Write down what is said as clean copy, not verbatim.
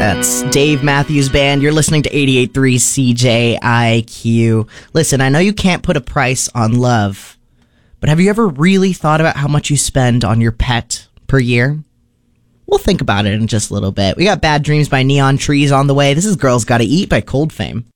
That's Dave Matthews Band. You're listening to 88.3 CJIQ. Listen, I know you can't put a price on love, but have you ever really thought about how much you spend on your pet per year? We'll think about it in just a little bit. We got Bad Dreams by Neon Trees on the way. This is Girls Gotta Eat by Cold Fame.